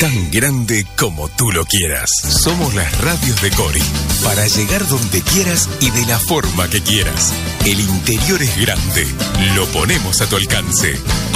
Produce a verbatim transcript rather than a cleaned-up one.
Tan grande como tú lo quieras. Somos las radios de Cori. Para llegar donde quieras y de la forma que quieras. El interior es grande. Lo ponemos a tu alcance.